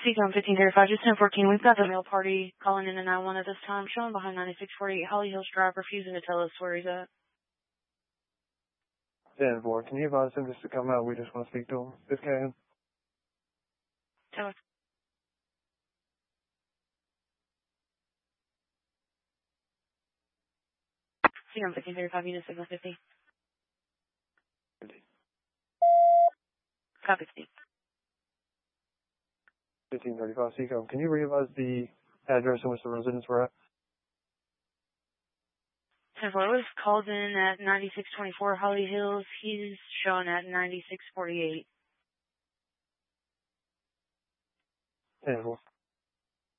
Seacom 1535, just 1014. We've got the mail party calling in a 9-1 at this time, showing behind 9648 Holly Hills Drive, refusing to tell us where he's at. 10-4. Can you advise him just to come out? We just want to speak to him. This can. Tell us. Seacom 1535, unit signal 50. 50. Copy 50. 1535 Seacom. Can you re-advise the address in which the residents were at? 10-4 was called in at 9624 Holly Hills. He's showing at 9648. 10-4.